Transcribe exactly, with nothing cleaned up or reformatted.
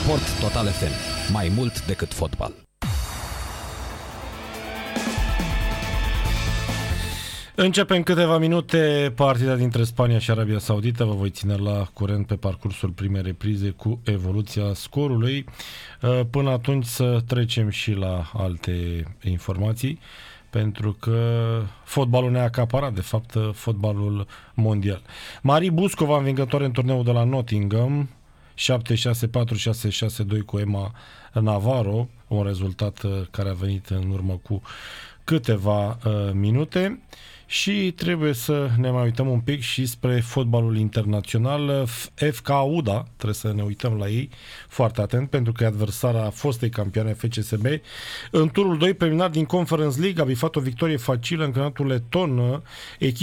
Sport Total F M. Mai mult decât fotbal. Începem câteva minute partida dintre Spania și Arabia Saudită. Vă voi ține la curent pe parcursul primei reprize cu evoluția scorului. Până atunci să trecem și la alte informații, pentru că fotbalul ne-a acaparat, de fapt, fotbalul mondial. Mari Buscova, învingătoare în turneul de la Nottingham, șapte șase patru șase șase doi cu Emma Navarro, un rezultat care a venit în urmă cu câteva uh, minute. Și trebuie să ne mai uităm un pic și spre fotbalul internațional. F K UDA, trebuie să ne uităm la ei foarte atent, pentru că e adversara fostei campioane F C S B. În turul doi preliminar din Conference League a bifat o victorie facilă în campionatul leton.